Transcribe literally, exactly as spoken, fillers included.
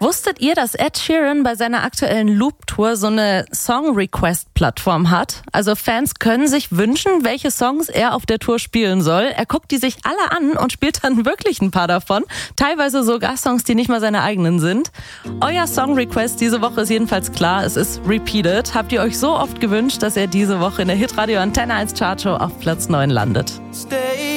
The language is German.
Wusstet ihr, dass Ed Sheeran bei seiner aktuellen Loop-Tour so eine Song-Request-Plattform hat? Also Fans können sich wünschen, welche Songs er auf der Tour spielen soll. Er guckt die sich alle an und spielt dann wirklich ein paar davon. Teilweise sogar Songs, die nicht mal seine eigenen sind. Euer Song-Request diese Woche ist jedenfalls klar. Es ist Repeated. Habt ihr euch so oft gewünscht, dass er diese Woche in der Hitradio Antenne eins Chartshow auf Platz neun landet?